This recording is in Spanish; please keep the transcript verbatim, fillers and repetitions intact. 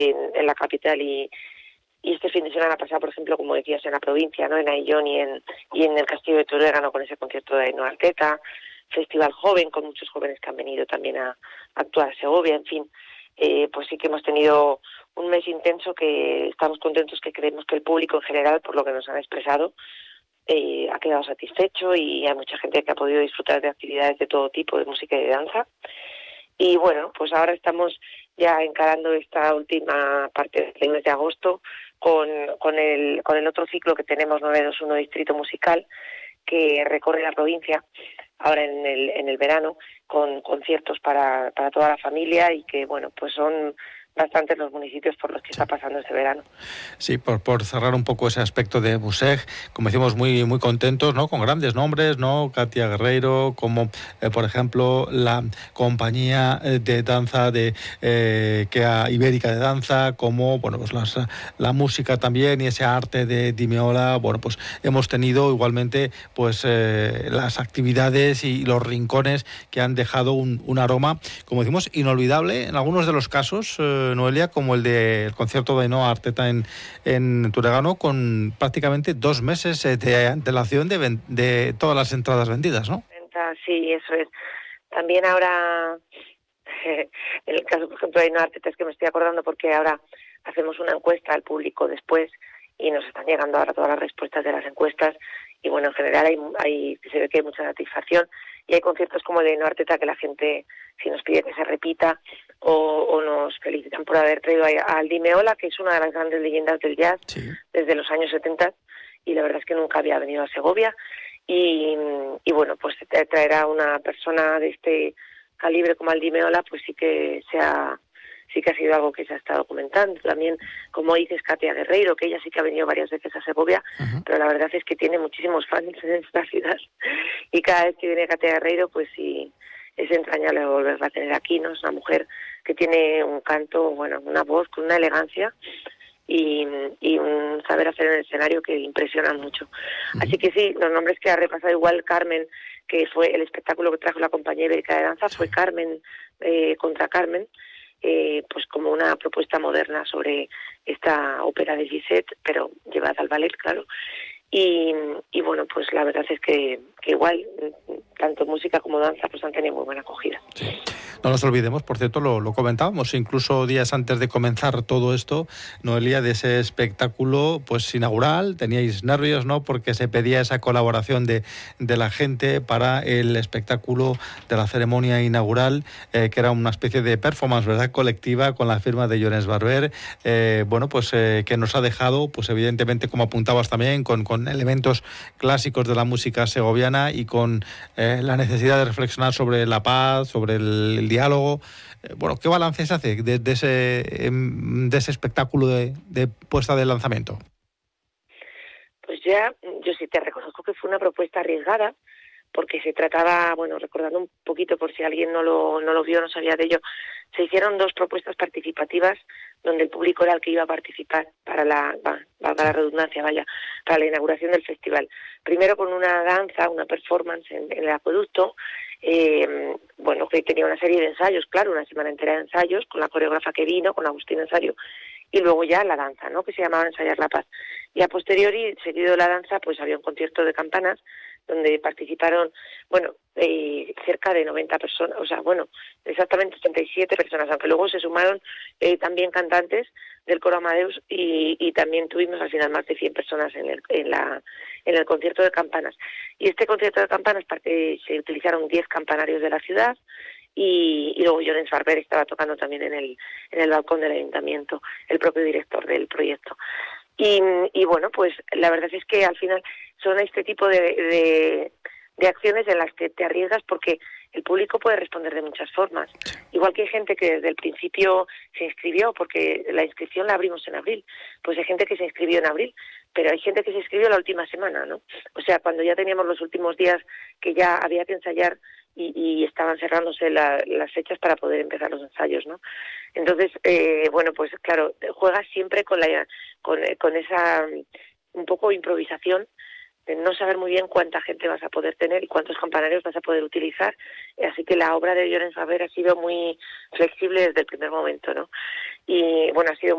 en, en la capital y, y este fin de semana pasado, por ejemplo, como decías, en la provincia, ¿no? En Ayllón y en, y en el Castillo de Torégano con ese concierto de Ainhoa Arteta, Festival Joven con muchos jóvenes que han venido también a, a actuar a Segovia, en fin, eh, pues sí que hemos tenido un mes intenso que estamos contentos, que creemos que el público en general, por lo que nos han expresado, eh, ha quedado satisfecho y hay mucha gente que ha podido disfrutar de actividades de todo tipo, de música y de danza. Y bueno, pues ahora estamos ya encarando esta última parte del mes de agosto con, con, el, con el otro ciclo que tenemos, nueve dos uno Distrito Musical, que recorre la provincia ahora en el, en el verano, con conciertos para, para toda la familia y que, bueno, pues son bastantes los municipios por los que está pasando este verano. Sí, por, por cerrar un poco ese aspecto de Buseg, como decimos, muy muy contentos, ¿no? Con grandes nombres, ¿no? Katia Guerreiro, como eh, por ejemplo la compañía de danza de eh, que Ibérica de danza, como bueno pues las, la música también y ese arte de Dimeola. Bueno, pues hemos tenido igualmente pues eh, las actividades y los rincones que han dejado un, un aroma, como decimos, inolvidable en algunos de los casos. Eh, Noelia, como el del concierto de Ainhoa Arteta en, en Torégano, con prácticamente dos meses de antelación de, ven, de todas las entradas vendidas, ¿no? Sí, eso es. También ahora, en el caso, por ejemplo, de Ainhoa Arteta, es que me estoy acordando porque ahora hacemos una encuesta al público después y nos están llegando ahora todas las respuestas de las encuestas y bueno, en general hay, hay se ve que hay mucha satisfacción y hay conciertos como el de Ainhoa Arteta que la gente, si nos pide que se repita o, o nos felicitan por haber traído a Aldi Meola, que es una de las grandes leyendas del jazz, sí, desde los años setenta, y la verdad es que nunca había venido a Segovia y, y bueno, pues traer a una persona de este calibre como Aldi Meola, pues sí que se ha sí que ha sido algo que se ha estado comentando. También, como dices, Katia Guerreiro, que ella sí que ha venido varias veces a Segovia, uh-huh. pero la verdad es que tiene muchísimos fans en esta ciudad. Y cada vez que viene Katia Guerreiro, pues sí, es entrañable volverla a tener aquí, ¿no? Es una mujer que tiene un canto, bueno, una voz con una elegancia y, y un saber hacer en el escenario que impresionan mucho. Uh-huh. Así que sí, los nombres que ha repasado igual Carmen, que fue el espectáculo que trajo la compañía ibérica de danza, fue Carmen eh, contra Carmen, Eh, pues como una propuesta moderna sobre esta ópera de Bizet, pero llevada al ballet, claro. Y, y bueno, pues la verdad es que, que igual, tanto música como danza, pues han tenido muy buena acogida. Sí. No nos olvidemos, por cierto, lo, lo comentábamos incluso días antes de comenzar todo esto, Noelia, de ese espectáculo pues inaugural. Teníais nervios, ¿no? Porque se pedía esa colaboración de, de la gente para el espectáculo de la ceremonia inaugural, eh, que era una especie de performance, ¿verdad?, colectiva con la firma de Llorenç Barber, eh, bueno, pues eh, que nos ha dejado, pues evidentemente, como apuntabas también, con, con elementos clásicos de la música segoviana y con eh, la necesidad de reflexionar sobre la paz, sobre el, el diálogo. Eh, bueno, ¿qué balance se hace de, de, ese, de ese espectáculo de, de puesta de lanzamiento? Pues ya, yo sí te reconozco que fue una propuesta arriesgada, porque se trataba, bueno, recordando un poquito por si alguien no lo, no lo vio, no sabía de ello, se hicieron dos propuestas participativas donde el público era el que iba a participar para la, valga la redundancia, vaya, para la inauguración del festival. Primero con una danza, una performance en, en el acueducto, eh, bueno, que tenía una serie de ensayos, claro, una semana entera de ensayos, con la coreógrafa que vino, con Agustín Ensayo, y luego ya la danza, ¿no?, que se llamaba Ensayar la Paz. Y a posteriori, seguido de la danza, pues había un concierto de campanas donde participaron, bueno, eh, cerca de noventa personas, o sea, bueno, exactamente setenta y siete personas, aunque luego se sumaron eh, también cantantes del coro Amadeus y, y también tuvimos al final más de cien personas en el, en la, en el concierto de campanas. Y este concierto de campanas parte, se utilizaron diez campanarios de la ciudad, y, y luego Llorenç Barber estaba tocando también en el, en el balcón del ayuntamiento, el propio director del proyecto. Y, y bueno, pues la verdad es que al final son este tipo de, de, de acciones en las que te arriesgas porque el público puede responder de muchas formas. Igual que hay gente que desde el principio se inscribió, porque la inscripción la abrimos en abril, pues hay gente que se inscribió en abril, pero hay gente que se inscribió la última semana, ¿no? O sea, cuando ya teníamos los últimos días que ya había que ensayar y, y estaban cerrándose la, las fechas para poder empezar los ensayos, ¿no? Entonces, eh, bueno, pues claro, juegas siempre con la con, con esa un poco improvisación de no saber muy bien cuánta gente vas a poder tener y cuántos campanarios vas a poder utilizar. Así que la obra de Llorenç Barber ha sido muy flexible desde el primer momento, ¿no? Y bueno, ha sido